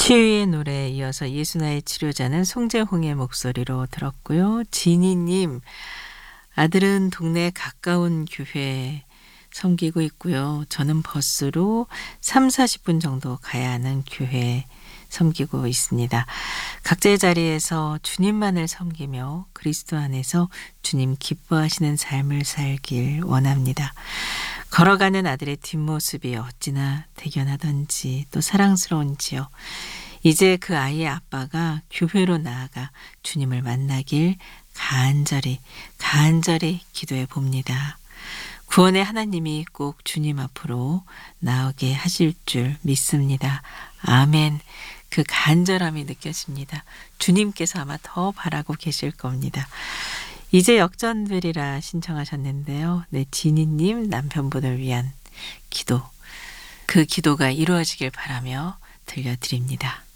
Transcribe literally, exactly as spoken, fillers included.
시위의 노래에 이어서 예수나의 치료자는 송재홍의 목소리로 들었고요. 지니님, 아들은 동네 가까운 교회에 섬기고 있고요. 저는 버스로 삼사십 분 정도 가야 하는 교회에 섬기고 있습니다. 각자의 자리에서 주님만을 섬기며 그리스도 안에서 주님 기뻐하시는 삶을 살길 원합니다. 걸어가는 아들의 뒷모습이 어찌나 대견하던지 또 사랑스러운지요. 이제 그 아이의 아빠가 교회로 나아가 주님을 만나길 간절히 간절히 기도해 봅니다. 구원의 하나님이 꼭 주님 앞으로 나오게 하실 줄 믿습니다. 아멘. 그 간절함이 느껴집니다. 주님께서 아마 더 바라고 계실 겁니다. 이제 역전되리라 신청하셨는데요. 네, 지니님 남편분을 위한 기도, 그 기도가 이루어지길 바라며 들려드립니다.